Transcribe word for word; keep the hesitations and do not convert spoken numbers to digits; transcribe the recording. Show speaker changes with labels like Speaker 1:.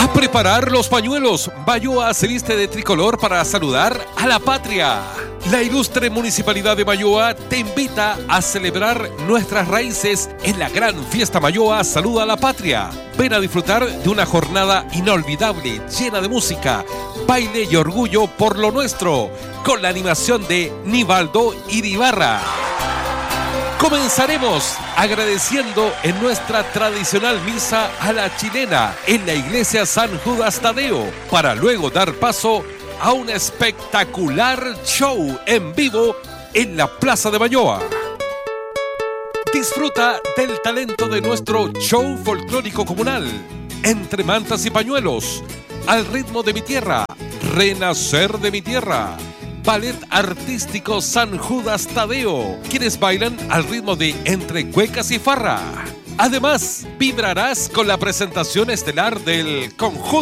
Speaker 1: A preparar los pañuelos. Mayoa se viste de tricolor para saludar a la patria. La ilustre Municipalidad de Mayoa te invita a celebrar nuestras raíces en la gran fiesta Mayoa Saluda a la Patria. Ven a disfrutar de una jornada inolvidable, llena de música, baile y orgullo por lo nuestro, con la animación de Nivaldo Iribarra. Comenzaremos agradeciendo en nuestra tradicional misa a la chilena en la iglesia San Judas Tadeo, para luego dar paso a un espectacular show en vivo en la Plaza de Mayoa. Disfruta del talento de nuestro show folclórico comunal, Entre Mantas y Pañuelos, Al ritmo de mi tierra, Renacer de mi tierra, Ballet Artístico San Judas Tadeo, quienes bailan al ritmo de Entre Cuecas y Farra. Además, vibrarás con la presentación estelar del conjunto